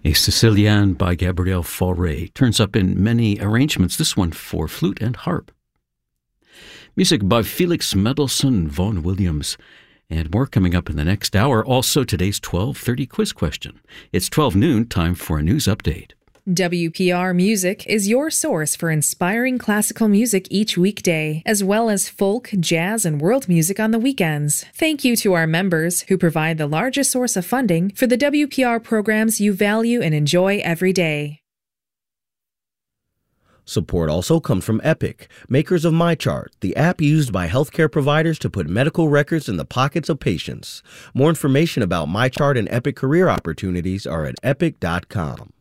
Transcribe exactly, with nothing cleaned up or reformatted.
A Sicilienne by Gabriel Fauré turns up in many arrangements, this one for flute and harp. Music by Felix Mendelssohn Vaughan Williams. And more coming up in the next hour. Also today's twelve thirty quiz question. It's twelve noon, time for a news update. W P R Music is your source for inspiring classical music each weekday, as well as folk, jazz, and world music on the weekends. Thank you to our members who provide the largest source of funding for the W P R programs you value and enjoy every day. Support also comes from Epic, makers of MyChart, the app used by healthcare providers to put medical records in the pockets of patients. More information about MyChart and Epic career opportunities are at epic dot com.